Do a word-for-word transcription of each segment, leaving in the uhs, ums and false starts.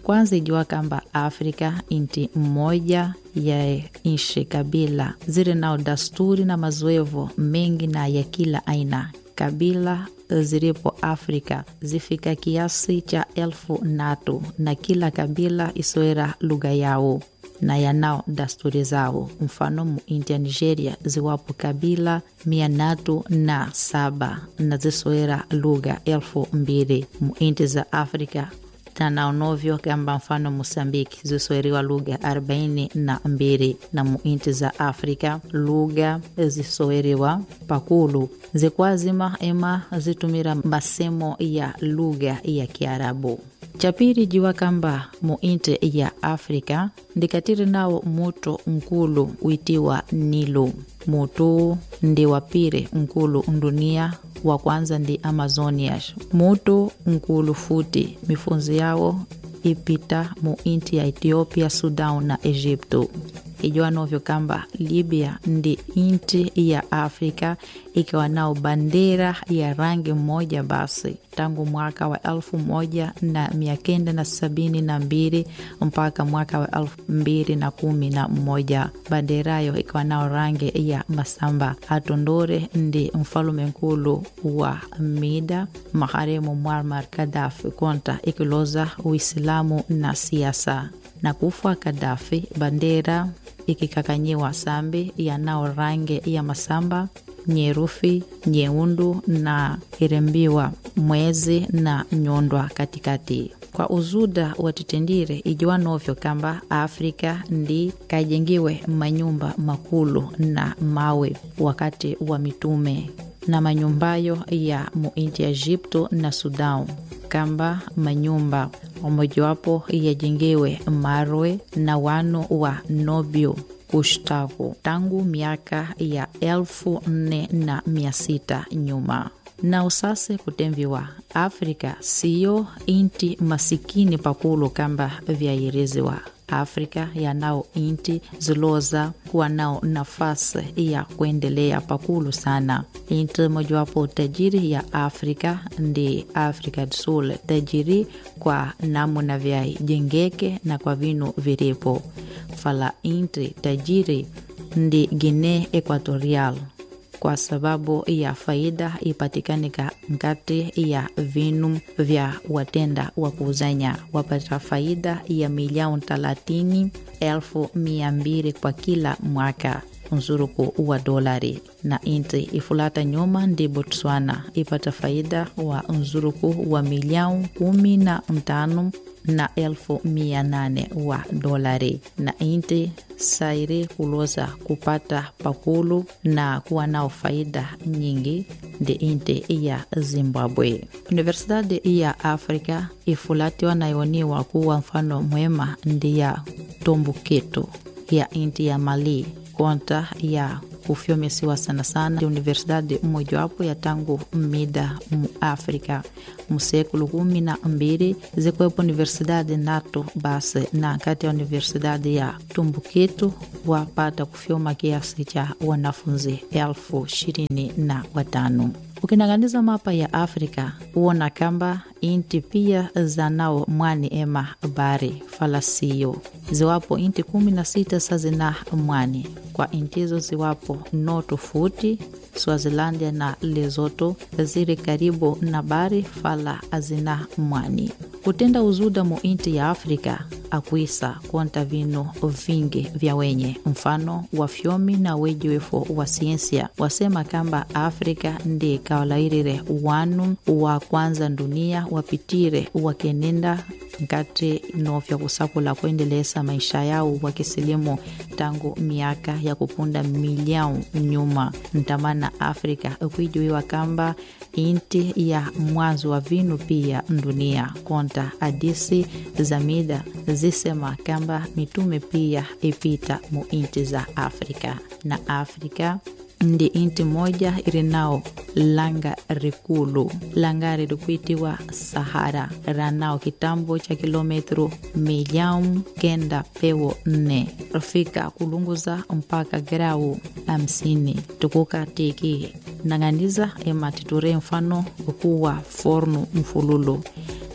kwanza ijua kamba Afrika inti mmoja ya inshi kabila ziri nao dasturi na mazoevu mengi na ya kila aina. Kabila ziripo Afrika zifika kiasi cha elfu natu na kila kabila isoera lugha yao na yanao dasturi zao. Mfano mu inti ya Nigeria ziwapo kabila mia natu na saba na zisoera lugha elfu mbili. Mu inti za Afrika tanao novyo kamba mfano Mosambiki zisoeriwa lugha arobaini na mbili na mu inti za Afrika lugha zisoeriwa pakulu zikwazima ema zitumira masemo ya lugha ya Kiarabu. Chapiri jiwa kamba mu inti ya Afrika ndikatiri nao muto nkulu uitiwa Nilu. Mutu ndi wapire nkulu dunia, wa kwanza ndi Amazonia. Mutu nkulu futi mifunzi yao ipita mu inti ya Ethiopia, Sudan na Egypto. Ijua novyo kamba Libya ndi inti ya Afrika ikiwa nao bandera ya rangi moja basi tangu mwaka wa elfu moja na mia kenda na sabini na mbili mpaka mwaka wa elfu mbili na kumi na moja. Bandera yo ikiwa nao rangi ya masamba. Atondore ndi mfalume nkulu wa Mida Maharemu Muammar Gaddafi konta ikiloza Uislamu na siasa. Na kufa Gaddafi bandera ikikakanyiwa sambi ya nao rangi ya masamba, nyerufi, nyeundu na irembiwa mwezi na nyondwa katikati. Kwa uzuda watitendire ijua novyo kamba Afrika ndi kajengiwe manyumba makulu na mawe wakati wa mitume na manyumbayo ya mu inti ya Egypto na Sudan. Kamba manyumba mojawapo yajengewe marwe na wano wa Nobio kushtako tangu miaka ya elfu nne na mia sita nyuma. Na usase kutemviwa Afrika siyo inti masikini pakulu kamba vyairiziwa. Afrika yanao inti ziloza kuwa nao nafasi ya kuendelea pakulu sana. Inti mojawapo tajiri ya Afrika ndi Afrika du Sul, tajiri kwa namuna vya jengeke na kwa vinu viripo. Fala inti tajiri ndi Guinea Equatorial kwa sababu ya faida ipatikanika ngati ya vinu vya watenda wa kuzanya. Wapata faida ya milioni talatini elfu mia mbili kwa kila mwaka mzuruku wa dolari. Na inti ifulata nyuma ndi Botswana ipata faida wa mzuruku wa milioni kumi na mtano na elfu mia nane wa dolari. Na inti sairi kuloza kupata pakulu na kuwa nao faida nyingi ndi inti ya Zimbabwe. Universidade ya Afrika ifulatiwa na ioniwa kuwa mfano mwema ndi ya Tombuketo ya inti ya Mali konta ya kufyomesiwa sana sana. Universidade mmoja wapo ya tangu mida mu Afrika musekulu kumi na mbili zikwepo universidade nato basi, na kati ya universidade ya Tombuketo wapata kufyoma kiasi cha wanafunzi elfu ishirini na watano. Ukinanganiza mapa ya Afrika uona kamba inti pia zanao mwani ema bari falasiyo. Ziwapo inti kumi na sita sazina mwani. Kwa intizo ziwapo Noto Futi, Swazilandia na Lesotho ziri karibu na bari fala azina mwani. Kutenda uzuda mu inti ya Afrika akuisa kuonta vino vingi vya wenye. Mfano wafyomi na wejiwefo wa siensia wasema kamba Afrika ndi kawalairire wanu wa kwanza dunia wapitire wakenenda ngati novya kusakula kuendeleza maisha yao wakisilimu tangu miaka ya kupunda milioni nyuma. Ntamana Afrika ukuijuiwa kamba inti ya mwanzo wa vinu pia dunia. Konta adisi za mida zisema kamba mitume pia ipita mu inti za Afrika. Na Afrika ndi inti moja irinao langa rikulu. Langari rikuitiwa Sahara ranao kitambo cha kilometro milioni kenda pewo nne. Rafika kulunguza mpaka grau hamsini. Tukuka tiki nanganiza ema titure mfano kuwa fornu mfululu.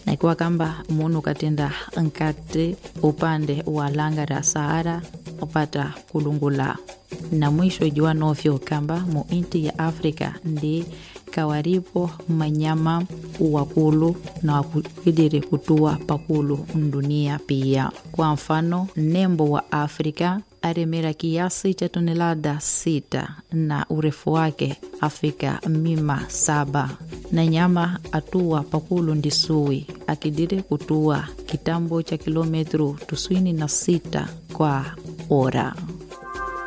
na ikiwa kamba munu katenda nkati upande wa langa la Sahara upata kulungula. Na mwisho jua novyo kamba mu inti ya Afrika ndi kawaripo manyama wakulu na wakidiri kutua pakulu dunia pia. Kwa mfano, nembo wa Afrika aremera kiasi cha tonelada sita na urefu wake afika mima saba. Na nyama atua pakulu ndisui akidiri kutua kitambo cha kilometru tuswini na sita kwa ora.